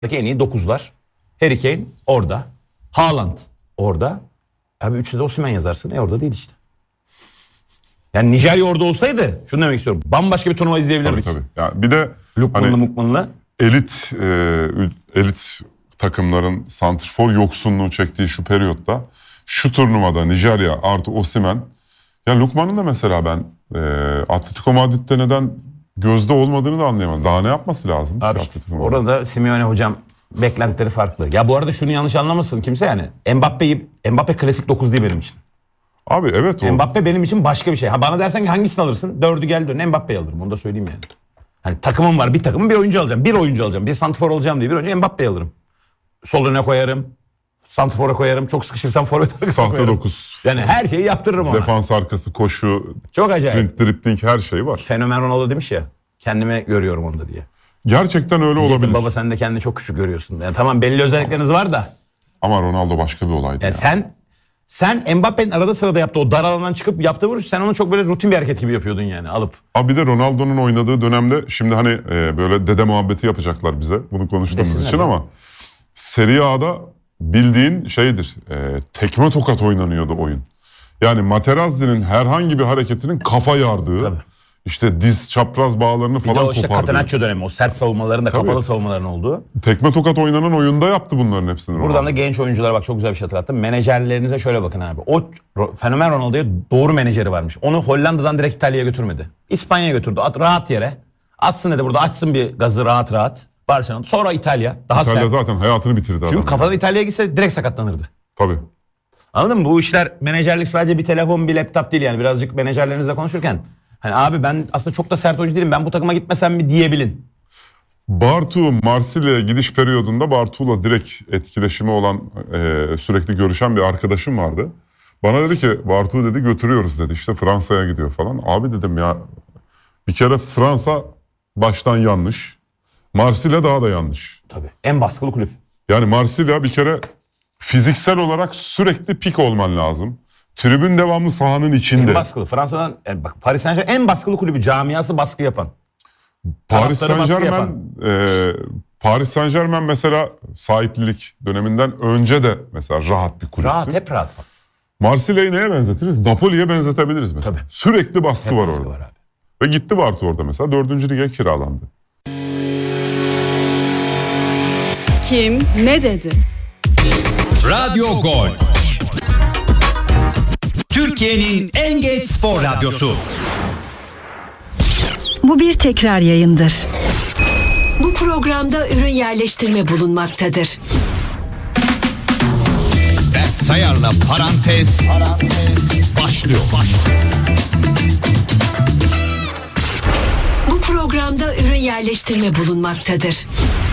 en iyi 9'lar. Harry Kane orada. Haaland orada. Abi 3'te de Osimhen yazarsın. Orada değil işte. Yani Nijerya orada olsaydı şunu demek istiyorum. Bambaşka bir turnuva izleyebilirdik. Tabii. Yani bir de Lukman'la Mukman'la. Elit takımların santrfor yoksunluğu çektiği şu periyotta şu turnuvada Nijerya artı Osimhen, ya Lukman'ın da mesela ben Atletico Madrid'de neden gözde olmadığını da anlayamadım. Daha ne yapması lazım? Abi orada Simeone hocam beklentileri farklı. Ya bu arada şunu yanlış anlamasın kimse yani. Mbappe klasik 9 değil benim için. Abi evet o. Mbappe benim için başka bir şey. Ha bana dersen ki hangisini alırsın? 4'ü gel dön. Mbappe'yi alırım. Onu da söyleyeyim yani. Hani takımım var. Bir takımın bir oyuncu alacağım. Bir oyuncu alacağım. Bir santrfor olacağım diye bir oyuncu Mbappe'yi alırım. Sol öne koyarım. Santrfor'a koyarım. Çok sıkışırsam forvet arkasına Sahte koyarım. 9. Yani her şeyi yaptırırım ona. Defans arkası, koşu, çok acayip. sprint, dribbling her şey var. Fenomen Ronaldo demiş ya. Kendime görüyorum onda diye. Gerçekten öyle Diyecektim, olabilir. baba sen de kendini çok küçük görüyorsun. Yani tamam belli özellikleriniz var da. Ama Ronaldo başka bir olaydı. Yani sen Mbappe'nin arada sırada yaptığı o dar alandan çıkıp yaptığı vuruş sen onu çok böyle rutin bir hareket gibi yapıyordun yani alıp. Abi bir de Ronaldo'nun oynadığı dönemde şimdi hani böyle dede muhabbeti yapacaklar bize bunu konuştuğumuz için ama Serie A'da bildiğin şeydir, tekme tokat oynanıyordu oyun. Yani Materazzi'nin herhangi bir hareketinin kafa yardığı, tabii. işte diz çapraz bağlarını Bir falan de o kopardığı. işte Catenaccio dönemi, o sert savunmaların da kapalı savunmaların olduğu. Tekme tokat oynanan oyunda yaptı bunların hepsini. Buradan Ronaldo. da genç oyunculara bak çok güzel bir şey hatırlattım. Menajerlerinize şöyle bakın abi. O fenomen Ronaldo'ya doğru menajeri varmış. Onu Hollanda'dan direkt İtalya'ya götürmedi. İspanya'ya götürdü. Rahat yere. Atsın dedi burada açsın bir gazı rahat. Barcelona. Sonra İtalya. Daha İtalya sert. zaten hayatını bitirdi adam. Çünkü kafadan İtalya'ya gitse direkt sakatlanırdı. Tabii. Anladın mı? Bu işler menajerlik sadece bir telefon bir laptop değil yani. Birazcık menajerlerinizle konuşurken. Hani abi ben aslında çok da sert oyuncu değilim. Ben bu takıma gitmesem mi diyebilin. Bartu Marsilya'ya gidiş periyodunda Bartu'la direkt etkileşimi olan sürekli görüşen bir arkadaşım vardı. Bana dedi ki Bartu dedi götürüyoruz dedi işte Fransa'ya gidiyor falan. Abi dedim ya bir kere Fransa baştan yanlış. Marsilya daha da yanlış. Tabii. En baskılı kulüp. Yani Marsilya bir kere fiziksel olarak sürekli pik olman lazım. Tribün devamlı sahanın içinde. En baskılı. Fransa'dan bak Paris Saint-Germain en baskılı kulübü. Camiası baskı yapan. Paris Saint-Germain mesela sahiplilik döneminden önce de mesela rahat bir kulüptü. Rahat, hep rahat. Marsilya'yı neye benzetiriz? Napoli'ye benzetebiliriz mesela. Tabii. Sürekli baskı Hep var baskı orada. var abi. Ve gitti Bartu orada mesela 4. lige kiralandı. Kim ne dedi? Radyo Gol. Türkiye'nin en geç spor radyosu. Bu bir tekrar yayındır. Bu programda ürün yerleştirme bulunmaktadır. Berk Sayar'la Parantez başlıyor. Bu programda ürün yerleştirme bulunmaktadır.